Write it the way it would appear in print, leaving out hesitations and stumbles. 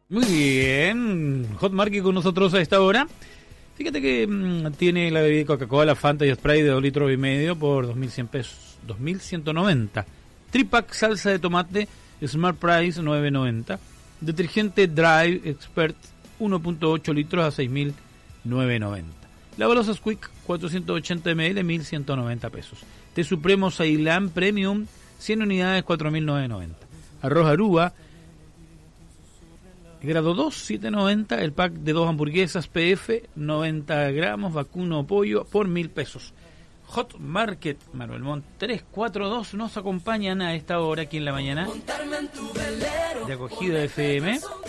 Muy bien, Hot Market con nosotros a esta hora. Fíjate que tiene la bebida Coca-Cola, Fanta y Sprite de 2,5 litros por 2.100 pesos, 2.190. Tripack salsa de tomate, Smart Price 9.90. Detergente Drive Expert 1.8 litros a 6.990. La balosa Squeak 480 ml 1.190 pesos. Té Supremo Ceilán Premium 100 unidades 4.990. Arroz Aruba grado 2, 7.90, el pack de 2 hamburguesas PF, 90 gramos, vacuno pollo, por 1.000 pesos. Hot Market, Manuel Montt 342, nos acompañan a esta hora aquí en la mañana de Acogida FM.